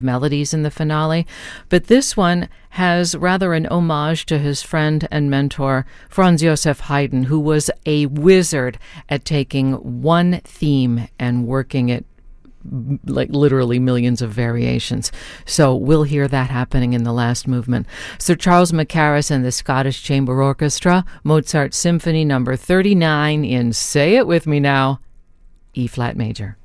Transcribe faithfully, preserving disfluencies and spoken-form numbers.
melodies in the finale, but this one has rather an homage to his friend and mentor Franz Joseph Haydn, who was a wizard at taking one theme and working it like literally millions of variations. So we'll hear that happening in the last movement. Sir Charles Mackerras and the Scottish Chamber Orchestra, Mozart Symphony number thirty-nine in, say it with me now, E-flat major.